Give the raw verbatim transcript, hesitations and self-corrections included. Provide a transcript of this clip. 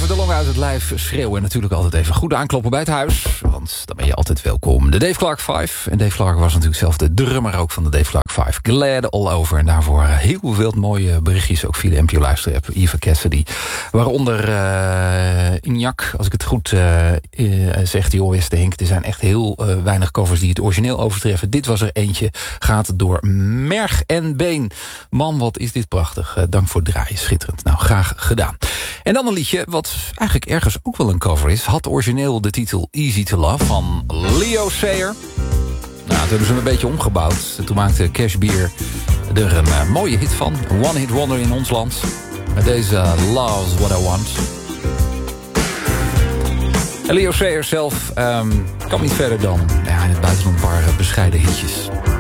de longen uit het lijf schreeuwen. En natuurlijk altijd even goed aankloppen bij het huis. Want dan ben je altijd welkom. De Dave Clark vijf. En Dave Clark was natuurlijk zelf de drummer ook van de Dave Clark vijf. Glad all over. En daarvoor heel veel mooie berichtjes. Ook via de N P O luisterapp. Eva Cassidy. Waaronder uh, Injak, als ik het goed uh, uh, zeg. Die West de Hink. Er zijn echt heel uh, weinig covers die het origineel overtreffen. Dit was er eentje. Gaat door merg en been. Man, wat is dit prachtig. Uh, dank voor het draaien. Schitterend. Nou, graag gedaan. En dan een liedje wat eigenlijk ergens ook wel een cover is. Had origineel de titel Easy to Love van Leo Sayer. Nou, toen hebben ze hem een beetje omgebouwd. Toen maakte Cash Beer er een uh, mooie hit van. Een one-hit wonder in ons land. Met deze uh, Love's What I Want. En Leo Sayer zelf um, kwam niet verder dan ja, in het buitenland een paar uh, bescheiden hitjes.